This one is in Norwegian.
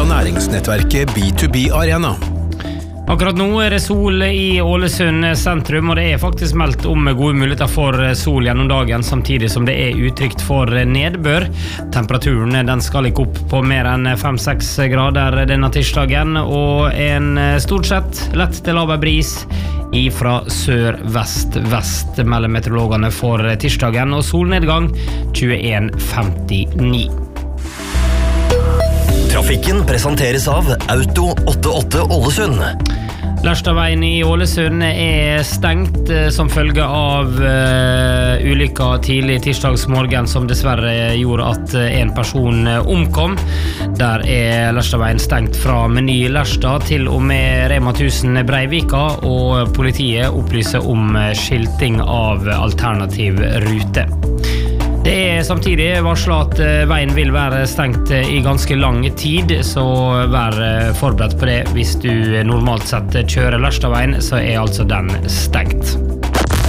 næringsnettverket B2B Arena. Akkurat nå det sol i Ålesund sentrum, og det faktisk meldt om gode muligheter for sol gjennom dagen, samtidig som det utrygt for nedbør. Temperaturen den skal ikke opp på mer enn 5-6 grader denne tirsdagen, og en stort sett lett til laber bris fra sør-vest-vest melder meteorologene for tirsdagen, og solnedgang 21:59. Trafikken presenteres av Auto 88 Ålesund. Lærstadveien i Ålesund stengt som følge av ulykka tidlig tirsdagsmorgen som dessverre gjorde at en person omkom. Der Lærstadveien stengt fra Meny Lærstad til og med Rema 1000 Breivika, og politiet opplyser om skilting av alternativ rute. Det samtidig varslet at veien vil være stengt i ganske lang tid, så vær forberedt på det. Hvis du normalt sett kjører Lærstadveien, så altså den stengt.